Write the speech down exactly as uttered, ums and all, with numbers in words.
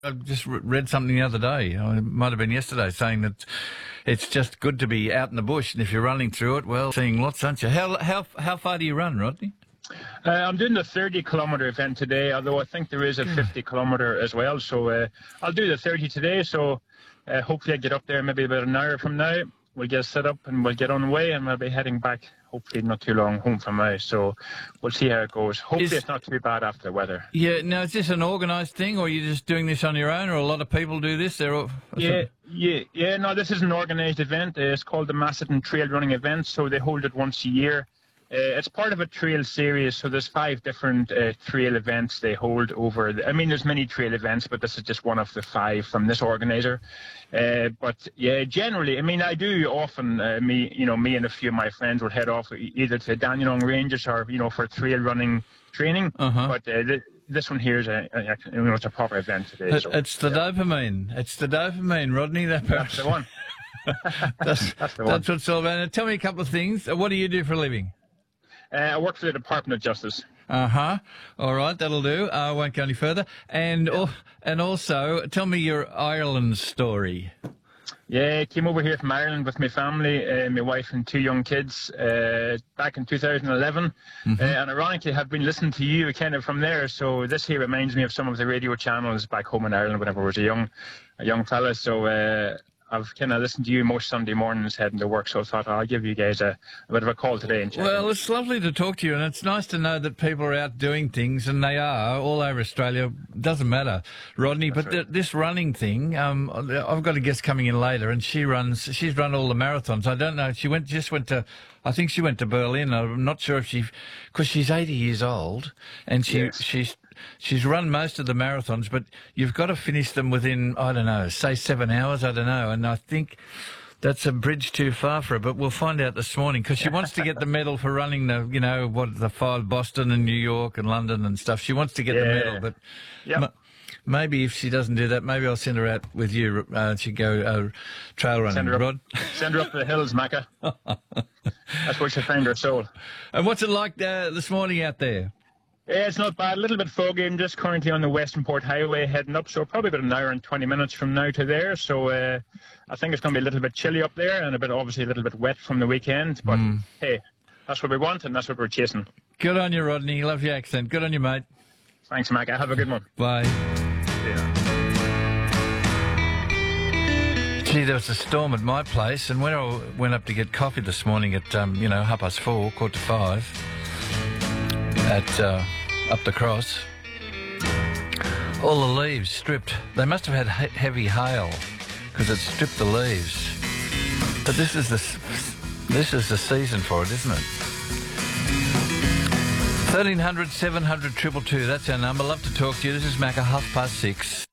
I just re- read something the other day, or it might have been yesterday, saying that it's just good to be out in the bush, and if you're running through it, well, seeing lots, aren't you? How how how far do you run, Rodney? Uh, I'm doing the thirty kilometre event today, although I think there is a fifty kilometre as well. So uh, I'll do the thirty today. So uh, hopefully I get up there maybe about an hour from now. We'll get set up and we'll get on the way, and we'll be heading back, hopefully not too long, home from now. So we'll see how it goes. Hopefully is, it's not too bad after the weather. Yeah. Now, is this an organised thing, or are you just doing this on your own, or a lot of people do this? They're all, yeah, yeah, yeah. No, this is an organised event. Uh, it's called the Macedon Trail Running Event. So they hold it once a year. Uh, it's part of a trail series, so there's five different uh, trail events they hold over. The, I mean, there's many trail events, but this is just one of the five from this organizer. Uh, but yeah, generally, I mean, I do often, uh, me, you know, me and a few of my friends will head off either to Dandenong Ranges or, you know, for trail running training. Uh-huh. But uh, th this one here is a, a, you know, it's a proper event today. It, so, it's the yeah. dopamine. It's the dopamine, Rodney. That that's the one. that's, that's the one. That's what it's all about. Now, tell me a couple of things. What do you do for a living? Uh, I work for the Department of Justice. Uh-huh. All right, that'll do. I won't go any further. And yeah. al and also, tell me your Ireland story. Yeah, I came over here from Ireland with my family, uh, my wife and two young kids, uh, back in two thousand eleven. Mm-hmm. uh, and ironically, have been listening to you kind of from there. So this here reminds me of some of the radio channels back home in Ireland whenever I was a young, a young fella. So uh, I've kind of listened to you most Sunday mornings heading to work, so I thought, oh, I'll give you guys a, a bit of a call today. And check well, in. It's lovely to talk to you, and it's nice to know that people are out doing things, and they are all over Australia. Doesn't matter, Rodney. That's but right. th this running thing, um, I've got a guest coming in later, and she runs. She's run all the marathons. I don't know. She went just went to. I think she went to Berlin. I'm not sure if she, because she's eighty years old, and she yes. she's. She's run most of the marathons, but you've got to finish them within, I don't know, say seven hours, I don't know. And I think that's a bridge too far for her, but we'll find out this morning, because she wants to get the medal for running the, you know, what, the five, Boston and New York and London and stuff. She wants to get yeah. the medal, but yep. maybe if she doesn't do that, maybe I'll send her out with you. Uh, she'd go uh, trail running, send her up, Rod. Send her up the hills, Macca. That's where she'll find her soul. And what's it like uh, this morning out there? Yeah, it's not bad. A little bit foggy. I'm just currently on the Western Port Highway heading up, so probably about an hour and twenty minutes from now to there. So uh, I think it's going to be a little bit chilly up there, and a bit obviously a little bit wet from the weekend. But mm. hey, that's what we want, and that's what we're chasing. Good on you, Rodney. Love your accent. Good on you, mate. Thanks, Mac. Have a good one. Bye. Yeah. Gee, there was a storm at my place, and when I went up to get coffee this morning at um, you know half past four, quarter to five. At uh, up the cross, all the leaves stripped. They must have had he heavy hail because it stripped the leaves. But this is the this is the season for it, isn't it? thirteen hundred, seven hundred, two two two. That's our number. Love to talk to you. This is Macca, half past six.